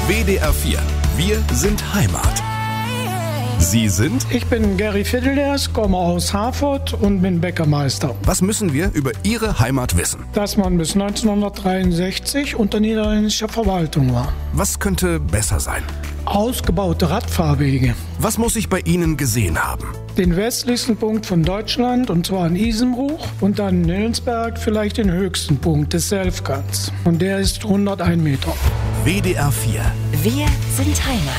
WDR 4. Wir sind Heimat. Sie sind? Ich bin Gary Fiddlers, komme aus Harford und bin Bäckermeister. Was müssen wir über Ihre Heimat wissen? Dass man bis 1963 unter niederländischer Verwaltung war. Was könnte besser sein? Ausgebaute Radfahrwege. Was muss ich bei Ihnen gesehen haben? Den westlichsten Punkt von Deutschland, und zwar in Isenbruch, und dann in Nillensberg vielleicht den höchsten Punkt des Selfkans. Und der ist 101 Meter. WDR 4. Wir sind Heimat.